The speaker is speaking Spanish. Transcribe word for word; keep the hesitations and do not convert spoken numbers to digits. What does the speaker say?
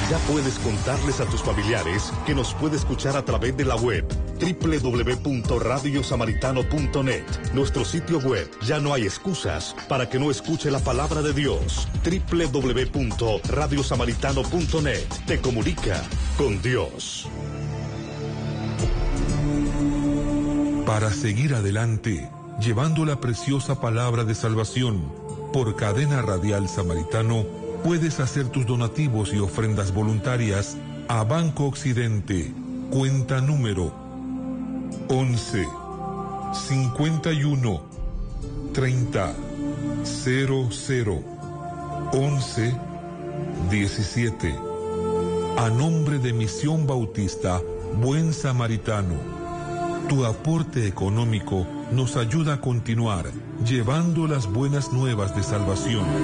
Ya puedes contarles a tus familiares que nos puede escuchar a través de la web doble u doble u doble u punto radio samaritano punto net. Nuestro sitio web, ya no hay excusas para que no escuche la palabra de Dios. doble u doble u doble u punto radio samaritano punto net. Te comunica con Dios. Para seguir adelante, llevando la preciosa palabra de salvación por Cadena Radial Samaritano, puedes hacer tus donativos y ofrendas voluntarias a Banco Occidente, cuenta número once, cincuenta y uno, treinta, cero cero, once, diecisiete. A nombre de Misión Bautista Buen Samaritano. Tu aporte económico nos ayuda a continuar llevando las buenas nuevas de salvación.